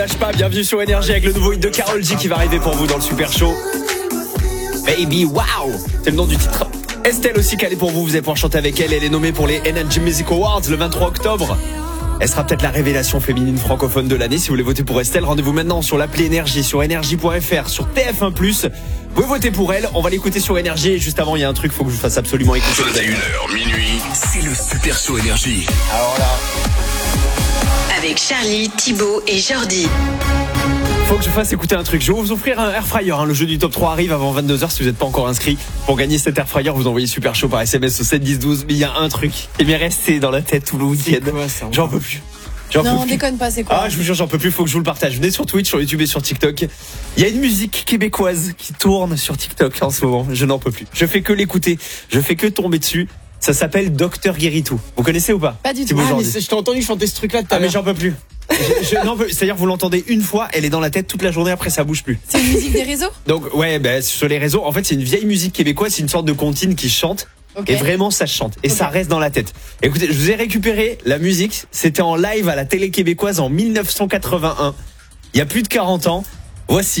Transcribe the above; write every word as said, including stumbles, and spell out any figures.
Lâche pas, bienvenue sur Énergie avec le nouveau hit de Karol G qui va arriver pour vous dans le Super Show. Baby Wow, c'est le nom du titre. Estelle aussi calée pour vous, vous allez pouvoir chanter avec elle. Elle est nommée pour les Energy Music Awards le vingt-trois octobre. Elle sera peut-être la révélation féminine francophone de l'année. Si vous voulez voter pour Estelle, rendez-vous maintenant sur l'appli Énergie, sur énergie point f r, sur T F un plus. Vous pouvez voter pour elle, on va l'écouter sur Énergie. Et juste avant, il y a un truc, faut que je vous fasse absolument écouter. vingt et une heures, minuit, c'est le Super Show Énergie. Alors là, avec Charlie, Thibaut et Jordi. faut que je fasse écouter un truc. Je vais vous offrir un air fryer. Hein. Le jeu du top trois arrive avant vingt-deux heures. Si vous n'êtes pas encore inscrit, pour gagner cet air fryer, vous envoyez Super Show par S M S au sept dix douze. Mais il y a un truc qui m'est resté dans la tête tout le week-end. J'en peux plus. J'en Non, peux on plus. déconne pas, c'est quoi? Ah, je vous jure, j'en peux plus. Faut que je vous le partage. Venez sur Twitch, sur YouTube et sur TikTok. Il y a une musique québécoise qui tourne sur TikTok en ce moment. Je n'en peux plus. Je fais que l'écouter. Je fais que tomber dessus. Ça s'appelle Docteur Guéritou. Vous connaissez ou pas? Pas du tout. Thibaut Ah, Jordi. mais Je t'ai entendu chanter ce truc-là tout à Ah mais l'heure. j'en peux plus. Je- je- non, c'est-à-dire vous l'entendez une fois, elle est dans la tête toute la journée, après ça bouge plus. C'est une musique des réseaux? Donc ouais, ben sur les réseaux, en fait c'est une vieille musique québécoise, c'est une sorte de comptine qui chante. Ok. Et vraiment ça chante et Ok. ça reste dans la tête. Écoutez, je vous ai récupéré la musique, c'était en live à la télé québécoise en mille neuf cent quatre-vingt-un. Il y a plus de quarante ans. Voici